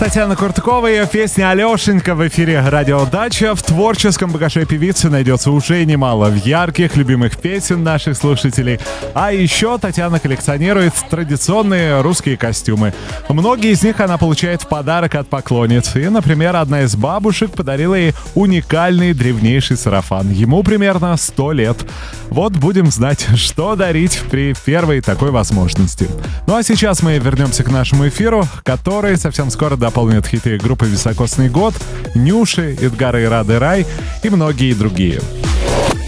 Татьяна Курткова и ее песня «Алешенька» в эфире «Радио Дача». В творческом багаже певицы найдется уже немало ярких, любимых песен наших слушателей. А еще Татьяна коллекционирует традиционные русские костюмы. Многие из них она получает в подарок от поклонниц. И, например, одна из бабушек подарила ей уникальный древнейший сарафан. Ему примерно 100 лет. Вот будем знать, что дарить при первой такой возможности. Ну а сейчас мы вернемся к нашему эфиру, который совсем скоро дополнит хиты группы «Високосный год», Нюши, Эдгара и Рады Рай и многие другие.